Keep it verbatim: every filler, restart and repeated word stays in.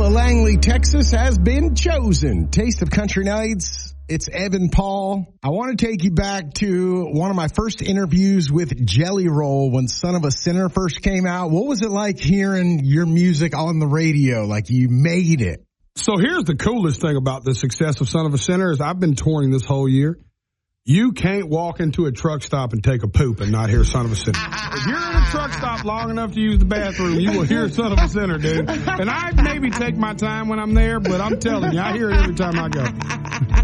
of Langley, Texas has been chosen. Taste of Country Nights. It's Evan Paul. I want to take you back to one of my first interviews with Jelly Roll when Son of a Sinner first came out. What was it like hearing your music on the radio? Like you made it. So here's the coolest thing about the success of Son of a Sinner is I've been touring this whole year. You can't walk into a truck stop and take a poop and not hear Son of a Sinner. If you're in a truck stop long enough to use the bathroom, you will hear Son of a Sinner, dude. And I maybe take my time when I'm there, but I'm telling you, I hear it every time I go.